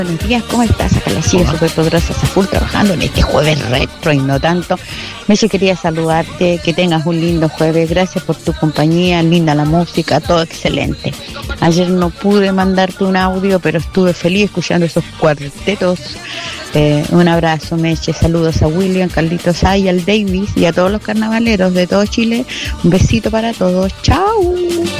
Buenos días, ¿cómo estás? Acá la sigue súper poderosa, a full trabajando en este jueves retro y no tanto. Messi, quería saludarte, que tengas un lindo jueves, gracias por tu compañía, linda la música, todo excelente. Ayer no pude mandarte un audio, pero estuve feliz escuchando esos cuartetos. Un abrazo, Meche, saludos a William, Carlitos Ay, al Davis y a todos los carnavaleros de todo Chile. Un besito para todos, chao.